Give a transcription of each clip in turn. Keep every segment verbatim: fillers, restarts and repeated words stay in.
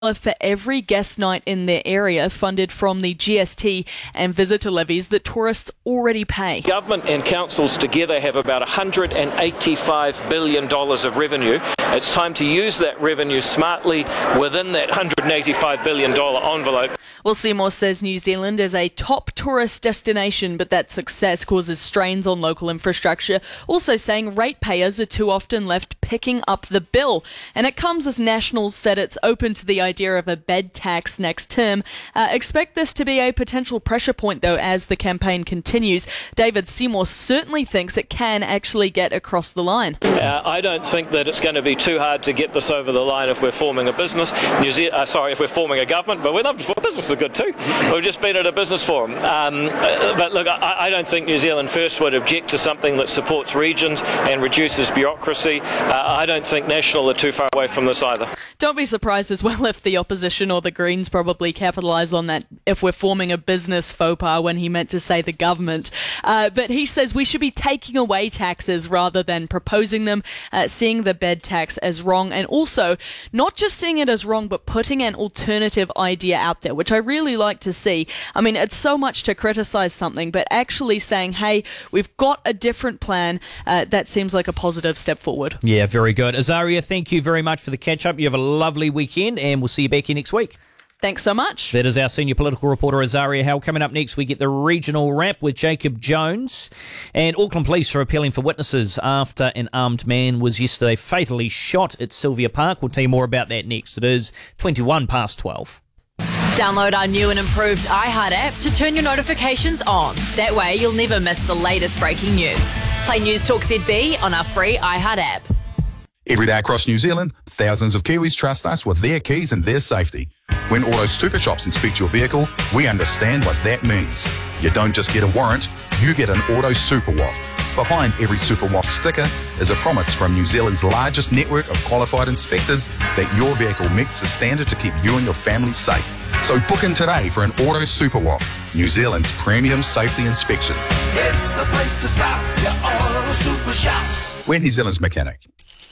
for every guest night in their area, funded from the G S T and visitor levies that tourists already pay. Government and councils together have about one hundred eighty-five billion dollars of revenue. It's time to use that revenue smartly within that one hundred eighty-five billion dollars envelope. Well, Seymour says New Zealand is a top tourist destination, but that success causes strains on local infrastructure. Also saying ratepayers are too often left picking up the bill. And it comes as Nationals said it's open to the idea of a bed tax next term. Uh, expect this to be a potential pressure point, though, as the campaign continues. David Seymour certainly thinks it can actually get across the line. Uh, I don't think that it's going to be too hard to get this over the line if we're forming a business. New Ze- uh, sorry, if we're forming a government, but we'd love to form business. Are good too. We've just been at a business forum. Um, uh, but look, I, I don't think New Zealand First would object to something that supports regions and reduces bureaucracy. Uh, I don't think National are too far away from this either. Don't be surprised as well if the opposition or the Greens probably capitalise on that if we're forming a business faux pas when he meant to say the government. Uh, but he says we should be taking away taxes rather than proposing them, uh, seeing the bed tax as wrong, and also not just seeing it as wrong but putting an alternative idea out there, which I really like to see. I mean, it's so much to criticise something, but actually saying, hey, we've got a different plan, uh, that seems like a positive step forward. Yeah, very good. Azaria, thank you very much for the catch-up. You have a lovely weekend, and we'll see you back here next week. Thanks so much. That is our senior political reporter, Azaria Howell. Coming up next, we get the regional wrap with Jacob Jones. And Auckland Police are appealing for witnesses after an armed man was yesterday fatally shot at Sylvia Park. We'll tell you more about that next. It is twenty-one past twelve. Download our new and improved iHeart app to turn your notifications on. That way you'll never miss the latest breaking news. Play News Talk Z B on our free iHeart app. Every day across New Zealand, thousands of Kiwis trust us with their keys and their safety. When Auto Super Shops inspect your vehicle, we understand what that means. You don't just get a warrant, you get an Auto Super W A F. Behind every Super W A F sticker is a promise from New Zealand's largest network of qualified inspectors that your vehicle meets the standard to keep you and your family safe. So book in today for an Auto Super W A F, New Zealand's premium safety inspection. It's the place to stop, your Auto Super Shops. We're New Zealand's mechanic.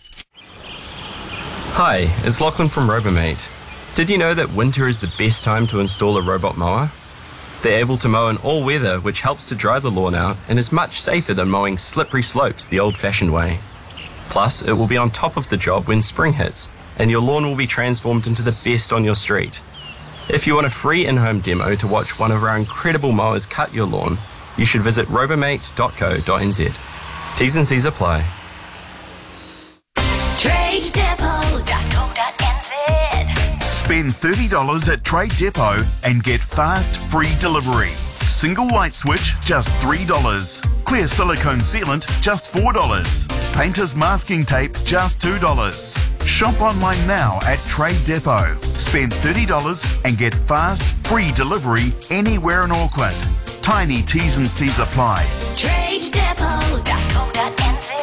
Hi, it's Lachlan from Robomate. Did you know that winter is the best time to install a robot mower? They're able to mow in all weather, which helps to dry the lawn out and is much safer than mowing slippery slopes the old-fashioned way. Plus, it will be on top of the job when spring hits, and your lawn will be transformed into the best on your street. If you want a free in-home demo to watch one of our incredible mowers cut your lawn, you should visit robomate dot co dot n z. T's and C's apply. trade depot dot co dot n z. Spend thirty dollars at Trade Depot and get fast, free delivery. Single light switch, just three dollars. Clear silicone sealant, just four dollars. Painter's masking tape, just two dollars. Shop online now at Trade Depot. Spend thirty dollars and get fast, free delivery anywhere in Auckland. Tiny T's and C's apply. trade depot dot co dot n z.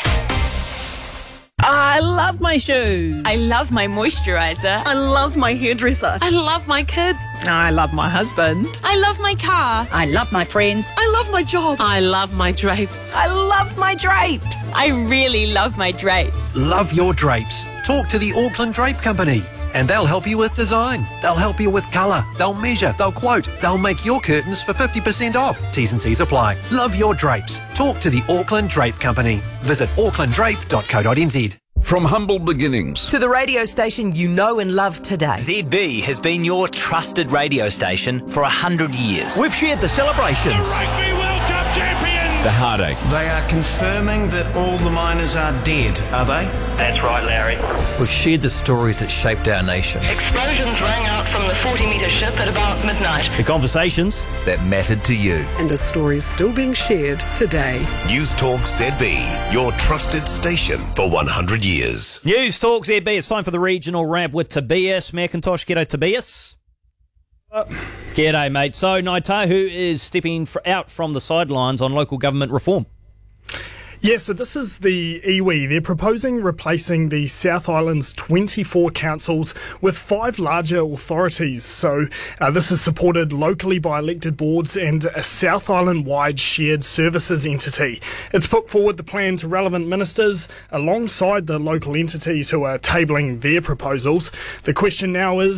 I love my shoes. I love my moisturiser. I love my hairdresser. I love my kids. I love my husband. I love my car. I love my friends. I love my job. I love my drapes. I love my drapes. I really love my drapes. Love your drapes. Talk to the Auckland Drape Company and they'll help you with design. They'll help you with colour. They'll measure. They'll quote. They'll make your curtains for fifty percent off. T's and C's apply. Love your drapes. Talk to the Auckland Drape Company. Visit auckland drape dot co dot n z. From humble beginnings to the radio station you know and love today. Z B has been your trusted radio station for a hundred years. We've shared the celebrations. The Rugby World Cup champions. The heartache. They are confirming that all the miners are dead, are they? That's right, Larry. We've shared the stories that shaped our nation. Explosions rang out from the forty metre ship at about midnight. The conversations that mattered to you. And the stories still being shared today. News Talk Z B, your trusted station for one hundred years. News Talk Z B, it's time for the regional wrap with Tobias McIntosh. G'day, Tobias. Uh, G'day, mate. So, Ngāi Tahu is stepping out from the sidelines on local government reform. Yeah, so this is the iwi. They're proposing replacing the South Island's twenty-four councils with five larger authorities. So uh, this is supported locally by elected boards and a South Island-wide shared services entity. It's put forward the plan to relevant ministers alongside the local entities who are tabling their proposals. The question now is,